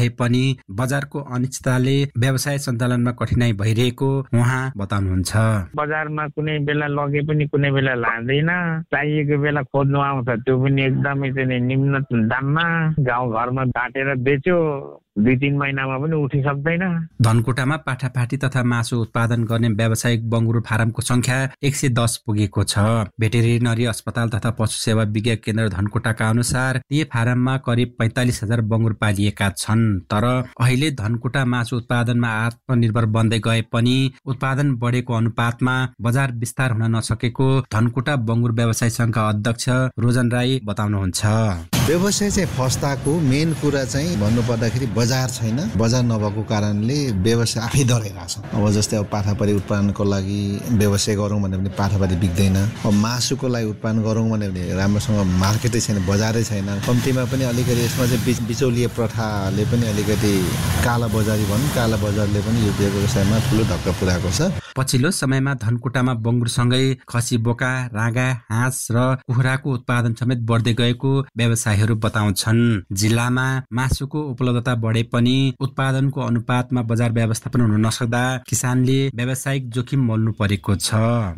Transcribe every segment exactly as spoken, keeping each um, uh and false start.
रहे पनि बजारको अनिश्चितताले व्यवसाय सञ्चालनमा कठिनाइ भइरहेको उहाँ बताउनुहुन्छ। बजारमा कुनै बेला लगे पनि कुनै बेला लाँदैन, चाहिएको बेला खोज्नु आउँछ त्यो पनि एकदमै चाहिँ निम्न दाममा, गाउँ घरमा बाटेर बेच्यो दुई तीन महिनामा पनि उठि सक्दैन। धनकुटामा पाठापाठी तथा मासु उत्पादन गर्ने व्यावसायिक बङ्गुरो फारमको संख्या एक सय दस पुगेको छ। भेटेरिनरी अस्पताल तथा पशु सेवा विज्ञान केन्द्र धनकुटाका अनुसार यी फारममा करिब पैंतालिस हजार बङ्गुर पालिएका छन्। तर अहिले धनकुटा मासु उत्पादनमा आत्मनिर्भर बन्दै गए पनि उत्पादन बढेको अनुपातमा बजार विस्तार हुन नसकेको धनकुटा बङ्गुर व्यवसाय संघका अध्यक्ष रोजन राई बताउनुहुन्छ। व्यवसाय चाहिँ फस्ताको मेन कुरा चाहिँ भन्नुपर्दाखेरि बजार छैन। बजार नभएको कारणले व्यवसाय आफै डराइरहेछ। अब जस्तै अब पाठापारी उत्पादनको लागि व्यवसाय गरौँ भने पनि पाठापारी बिक्दैन। अब मासुको लागि उत्पादन गरौँ भने पनि राम्रोसँग मार्केटै छैन, बजारै छैन। कम्तीमा पनि अलिकति यसमा चाहिँ बिचौलिया प्रथाले पनि अलिकति काला बजारी भनौँ, काला बजारले पनि यो व्यवसायमा ठुलो धक्का पुर्याएको छ। पछिल्लो समयमा धनकुटामा बङ्गुरसँगै खसी बोका, राँगा, हाँस र कुखुराको उत्पादन समेत बढ्दै गएको व्यवसायीहरू बताउँछन्। जिल्लामा मासुको उपलब्धता बढे पनि उत्पादनको अनुपातमा बजार व्यवस्थापन हुन नसक्दा किसानले व्यावसायिक जोखिम मोल्नु परेको छ।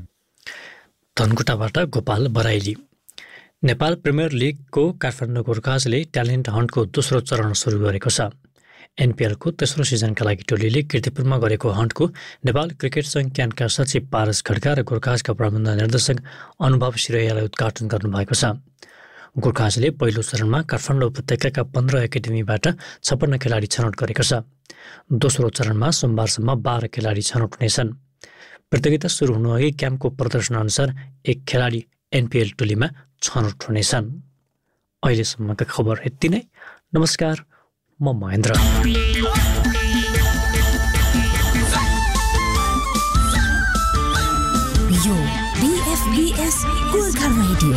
धनकुटाबाट गोपाल बराइली। नेपाल प्रिमियर लिगको काठमाडौँ गोर्खाजले ट्यालेन्ट हन्टको दोस्रो चरण सुरु गरेको छ। एनपिएलको तेस्रो सिजनका लागि टोलीले कीर्तिपुरमा गरेको हन्टको नेपाल क्रिकेट सङ्घ क्यानका सचिव पारस खड्का र गोर्खाजका प्रबन्ध निर्देशक अनुभव सिरैयालाई उद्घाटन गर्नुभएको छ। गोर्खाजले पहिलो चरणमा काठमाडौँ उपत्यकाका पन्ध्र एकाडेमीबाट छप्पन्न खेलाडी छनौट गरेको छ। दोस्रो चरणमा सोमबारसम्म बाह्र खेलाडी छनौट हुनेछन्। प्रतियोगिता सुरु हुनुअघि क्याम्पको प्रदर्शन अनुसार एक खेलाडी एनपिएल टोलीमा छनौट हुनेछन्। अहिलेसम्मका खबर यति नै। नमस्कार, म महेन्द्र। यो बीएफबीएस गोर्खा रेडियो